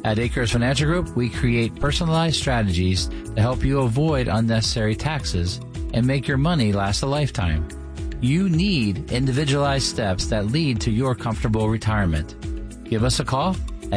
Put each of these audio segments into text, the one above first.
At Acres Financial Group, we create personalized strategies to help you avoid unnecessary taxes and make your money last a lifetime. You need individualized steps that lead to your comfortable retirement. Give us a call at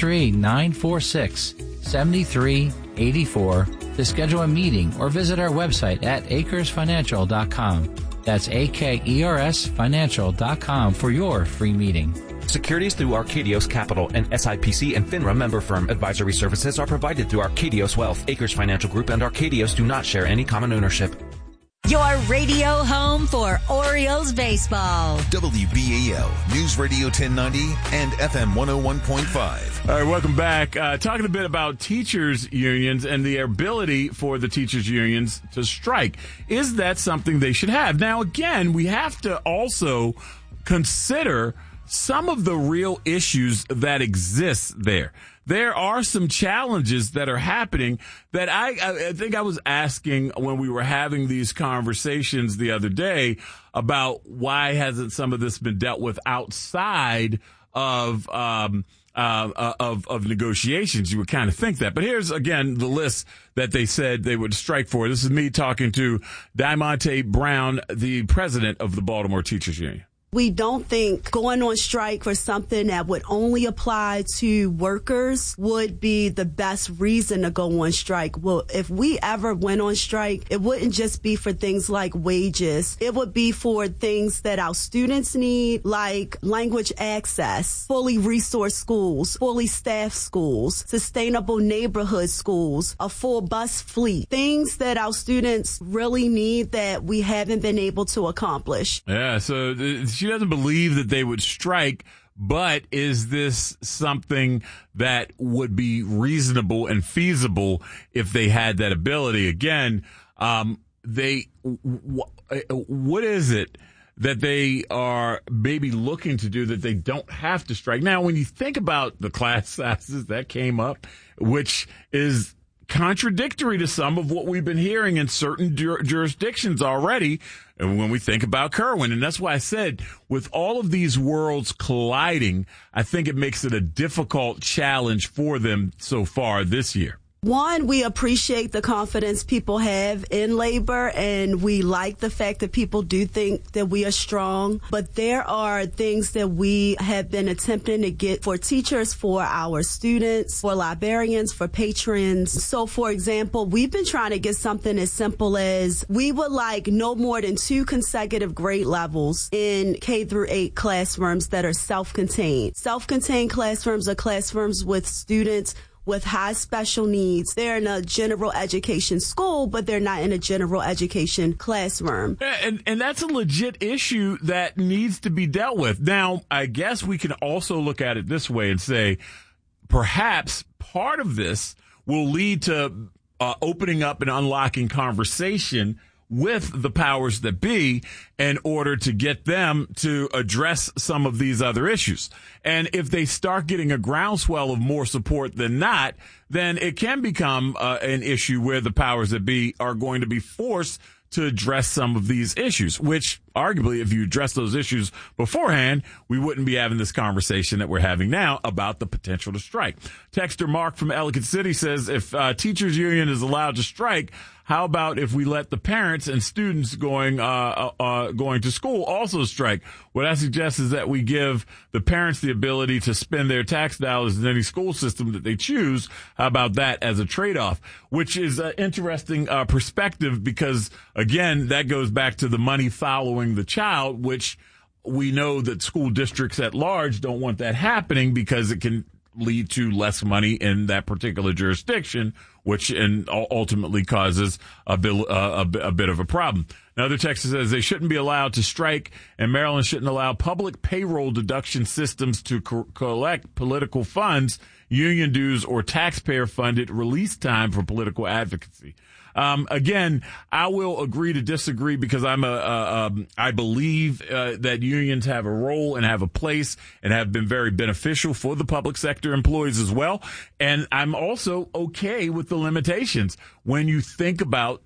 833-946-7384 to schedule a meeting or visit our website at acresfinancial.com. That's AKERSfinancial.com for your free meeting. Securities through Arcadios Capital, an SIPC and FINRA member firm. Advisory services are provided through Arcadios Wealth. Acres Financial Group and Arcadios do not share any common ownership. Your radio home for Orioles baseball. WBAL News Radio 1090 and FM 101.5. All right, welcome back. Talking a bit about teachers' unions and the ability for the teachers' unions to strike. Is that something they should have? Now, again, we have to also consider some of the real issues that exist there. There are some challenges that are happening that I think I was asking when we were having these conversations the other day about why hasn't some of this been dealt with outside of negotiations. You would kind of think that. But here's, again, the list that they said they would strike for. This is me talking to Diamante Brown, the president of the Baltimore Teachers Union. We don't think going on strike for something that would only apply to workers would be the best reason to go on strike. Well, if we ever went on strike, it wouldn't just be for things like wages. It would be for things that our students need, like language access, fully resourced schools, fully staffed schools, sustainable neighborhood schools, a full bus fleet, things that our students really need that we haven't been able to accomplish. Yeah, so she doesn't believe that they would strike, but is this something that would be reasonable and feasible if they had that ability? Again, what is it that they are maybe looking to do that they don't have to strike? Now, when you think about the class sizes that came up, which is contradictory to some of what we've been hearing in certain jurisdictions already, and when we think about Kerwin. And that's why I said, with all of these worlds colliding, I think it makes it a difficult challenge for them so far this year. One, we appreciate the confidence people have in labor, and we like the fact that people do think that we are strong. But there are things that we have been attempting to get for teachers, for our students, for librarians, for patrons. So, for example, we've been trying to get something as simple as we would like no more than 2 consecutive grade levels in K through 8 classrooms that are self-contained. Self-contained classrooms are classrooms with students with high special needs. They're in a general education school, but they're not in a general education classroom. And that's a legit issue that needs to be dealt with. Now, I guess we can also look at it this way and say, perhaps part of this will lead to opening up and unlocking conversation with the powers that be in order to get them to address some of these other issues. And if they start getting a groundswell of more support than not, then it can become an issue where the powers that be are going to be forced to address some of these issues, which arguably, if you address those issues beforehand, we wouldn't be having this conversation that we're having now about the potential to strike. Texter Mark from Ellicott City says, if teachers union is allowed to strike, how about if we let the parents and students going to school also strike? What I suggest is that we give the parents the ability to spend their tax dollars in any school system that they choose. How about that as a trade-off? Which is an interesting perspective because, again, that goes back to the money following the child, which we know that school districts at large don't want that happening because it can lead to less money in that particular jurisdiction, which ultimately causes a bit of a problem. Another text says they shouldn't be allowed to strike, and Maryland shouldn't allow public payroll deduction systems to collect political funds, union dues, or taxpayer-funded release time for political advocacy. Again, I will agree to disagree because I believe that unions have a role and have a place and have been very beneficial for the public sector employees as well. And I'm also okay with the limitations when you think about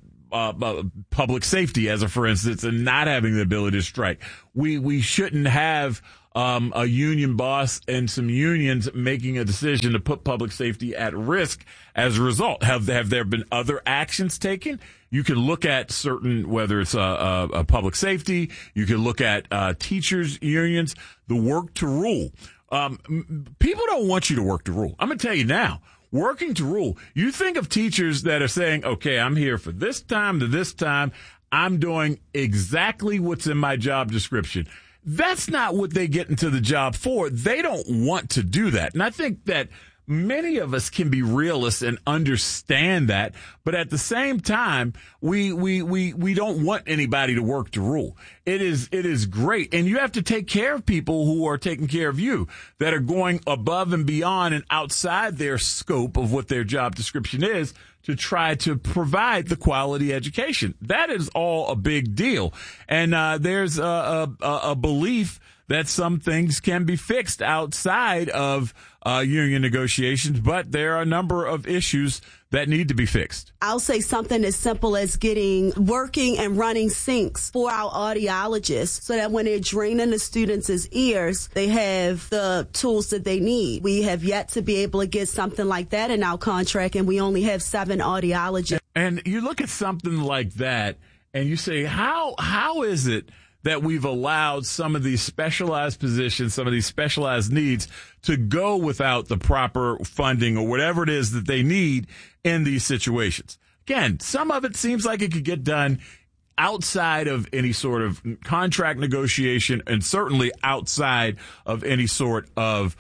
public safety, as a for instance, and not having the ability to strike. We shouldn't have a union boss and some unions making a decision to put public safety at risk as a result. Have there been other actions taken? You can look at certain, whether it's a public safety, you can look at teachers unions, the work to rule. People don't want you to work to rule. I'm going to tell you now, working to rule. You think of teachers that are saying, okay, I'm here for this time to this time. I'm doing exactly what's in my job description. That's not what they get into the job for. They don't want to do that. And I think that many of us can be realists and understand that, but at the same time, we don't want anybody to work to rule. It is great. And you have to take care of people who are taking care of you, that are going above and beyond and outside their scope of what their job description is to try to provide the quality education. That is all a big deal. And there's a belief that some things can be fixed outside of union negotiations, but there are a number of issues that need to be fixed. I'll say something as simple as getting working and running sinks for our audiologists so that when they're draining the students' ears, they have the tools that they need. We have yet to be able to get something like that in our contract, and we only have 7 audiologists. And you look at something like that and you say, how is it that we've allowed some of these specialized positions, some of these specialized needs to go without the proper funding or whatever it is that they need in these situations? Again, some of it seems like it could get done outside of any sort of contract negotiation and certainly outside of any sort of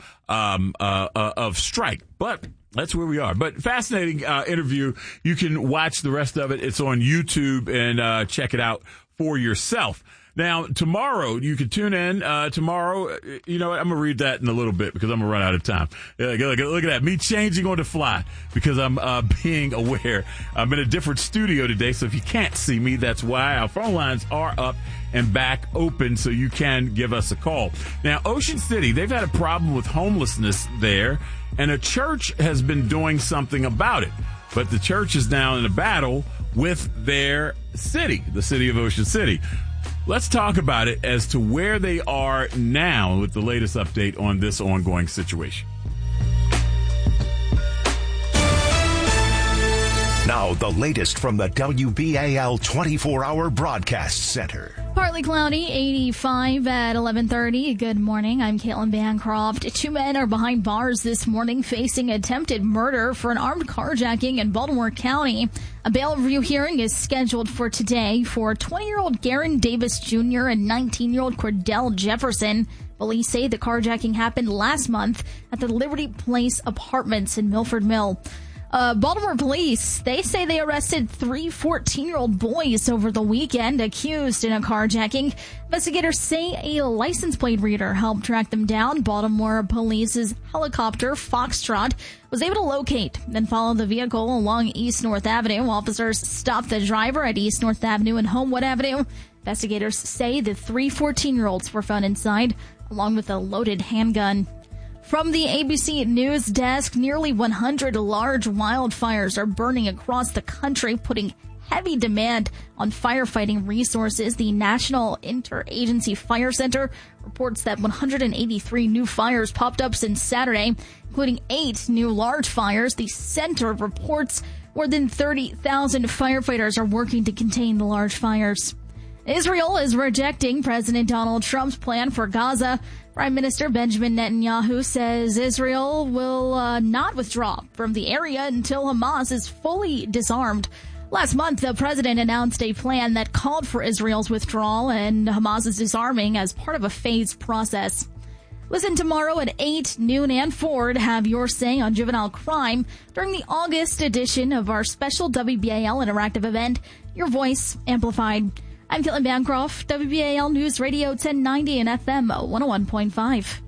strike. But that's where we are. But fascinating interview. You can watch the rest of it. It's on YouTube and check it out for yourself. Now, tomorrow, you can tune in. Tomorrow, you know what? I'm going to read that in a little bit because I'm going to run out of time. Look at that. Me changing on the fly because I'm being aware. I'm in a different studio today, so if you can't see me, that's why. Our phone lines are up and back open, so you can give us a call. Now, Ocean City, they've had a problem with homelessness there, and a church has been doing something about it. But the church is now in a battle with their city, the city of Ocean City. Let's talk about it as to where they are now with the latest update on this ongoing situation. Now, the latest from the WBAL 24-hour broadcast center. Partly cloudy, 85 at 11:30. Good morning. I'm Caitlin Bancroft. 2 men are behind bars this morning facing attempted murder for an armed carjacking in Baltimore County. A bail review hearing is scheduled for today for 20-year-old Garen Davis Jr. and 19-year-old Cordell Jefferson. Police say the carjacking happened last month at the Liberty Place Apartments in Milford Mill. Baltimore police, they say they arrested 3 14-year-old boys over the weekend accused in a carjacking. Investigators say a license plate reader helped track them down. Baltimore police's helicopter, Foxtrot, was able to locate and follow the vehicle along East North Avenue. Officers stopped the driver at East North Avenue and Homewood Avenue. Investigators say the 3 14-year-olds were found inside, along with a loaded handgun. From the ABC News Desk, nearly 100 large wildfires are burning across the country, putting heavy demand on firefighting resources. The National Interagency Fire Center reports that 183 new fires popped up since Saturday, including 8 new large fires. The center reports more than 30,000 firefighters are working to contain the large fires. Israel is rejecting President Donald Trump's plan for Gaza. Prime Minister Benjamin Netanyahu says Israel will not withdraw from the area until Hamas is fully disarmed. Last month, the president announced a plan that called for Israel's withdrawal and Hamas's disarming as part of a phased process. Listen tomorrow at 8, noon, and 4 to have your say on juvenile crime during the August edition of our special WBAL interactive event, Your Voice Amplified. I'm Caitlin Bancroft, WBAL News Radio 1090 and FM 101.5.